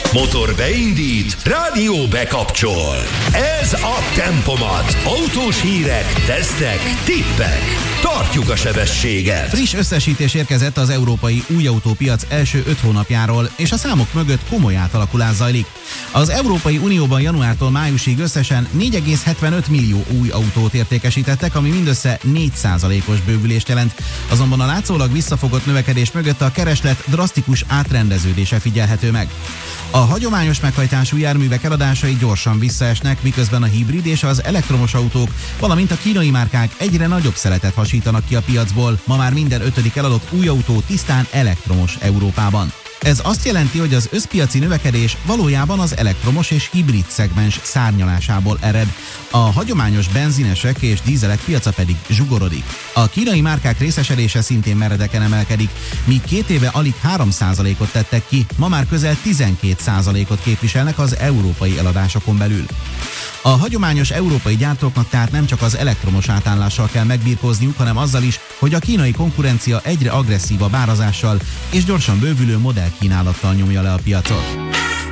Motor beindít, rádió bekapcsol. Ez a Tempomat. Autós hírek, tesztek, tippek. Tartjuk a sebességet. Friss összesítés érkezett az európai új autópiac első 5 hónapjáról, és a számok mögött komoly átalakulás zajlik. Az Európai Unióban januártól májusig összesen 4,75 millió új autót értékesítettek, ami mindössze 4%-os bővülést jelent. Azonban a látszólag visszafogott növekedés mögött a kereslet drasztikus átrendeződése figyelhető meg. A hagyományos meghajtású járművek eladásai gyorsan visszaesnek, miközben a hibrid és az elektromos autók, valamint a kínai márkák egyre nagyobb szeletet hasítanak ki a piacból. Ma már minden 5. eladott új autó tisztán elektromos Európában. Ez azt jelenti, hogy az összpiaci növekedés valójában az elektromos és hibrid szegmens szárnyalásából ered. A hagyományos benzinesek és dízelek piaca pedig zsugorodik. A kínai márkák részesedése szintén meredeken emelkedik, míg 2 éve alig 3%-ot tettek ki, ma már közel 12%-ot képviselnek az európai eladásokon belül. A hagyományos európai gyártóknak tehát nem csak az elektromos átállással kell megbirkózniuk, hanem azzal is, hogy a kínai konkurencia egyre agresszívabb árazással és gyorsan bővülő modellkínálattal nyomja le a piacot.